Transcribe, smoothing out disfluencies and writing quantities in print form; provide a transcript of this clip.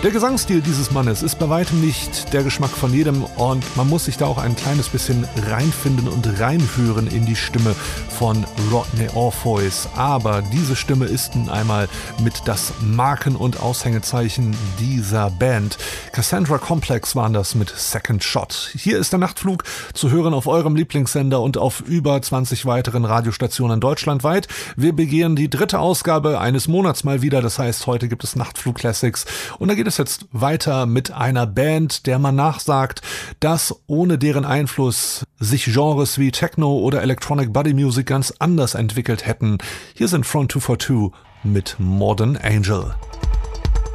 Der Gesangsstil dieses Mannes ist bei weitem nicht der Geschmack von jedem und man muss sich da auch ein kleines bisschen reinfinden und reinhören in die Stimme von Rodney Orpheus. Aber diese Stimme ist nun einmal mit das Marken- und Aushängezeichen dieser Band. Cassandra Complex waren das mit Second Shot. Hier ist der Nachtflug zu hören auf eurem Lieblingssender und auf über 20 weiteren Radiostationen deutschlandweit. Wir begehen die 3. Ausgabe eines Monats mal wieder. Das heißt, heute gibt es Nachtflug Classics und da geht es jetzt weiter mit einer Band, der man nachsagt, dass ohne deren Einfluss sich Genres wie Techno oder Electronic Body Music ganz anders entwickelt hätten. Hier sind Front 242 mit Modern Angel.